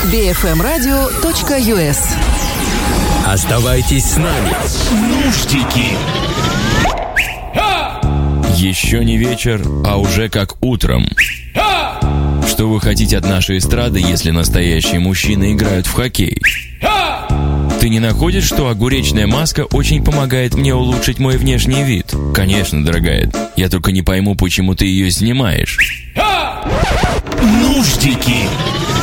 bfmradio.us. Оставайтесь с нами. Нуждики. Еще не вечер, а уже как утром. Что вы хотите от нашей эстрады, если настоящие мужчины играют в хоккей? Ты не находишь, что огуречная маска очень помогает мне улучшить мой внешний вид? Конечно, дорогая. Я только не пойму, почему ты ее снимаешь. Нуждики.